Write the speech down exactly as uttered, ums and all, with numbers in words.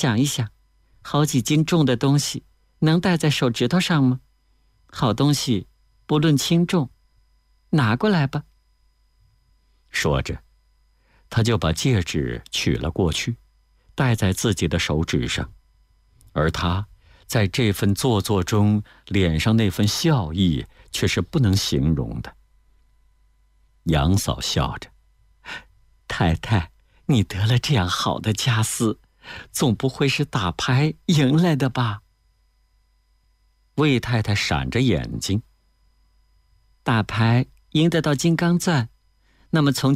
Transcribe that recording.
想一想，好几斤重的东西能戴在手指头上吗？好东西不论轻重，拿过来吧。 说着，他就把戒指取了过去，戴在自己的手指上。而他在这份做作中，脸上那份笑意却是不能形容的。杨嫂笑着：“ 太太，你得了这样好的家私，总不会是打牌赢来的吧？” 魏太太闪着眼睛：“ 打牌赢得到金刚钻，那么从